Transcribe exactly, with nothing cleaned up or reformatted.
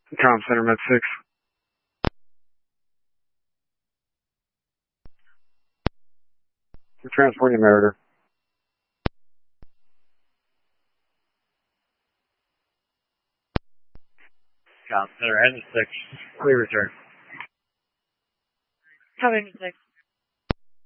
Com Center Med six. We're transporting Meritor. Com Center N six. Clear return. Cover six.